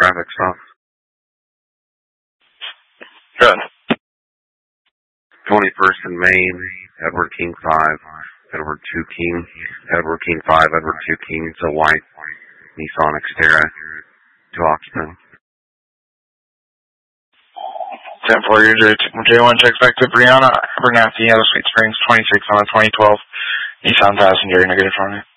traffic stop. Good. 21st and Main, Edward King 5, Edward 2 King, Edward King 5, Edward 2 King. It's a white Nissan Xterra, 2 occupant. 10-4, your J1 checks back to Brianna, Abernathy, Yellow Sweet Springs, 26 on a 2012 Nissan Passenger. Negative from you.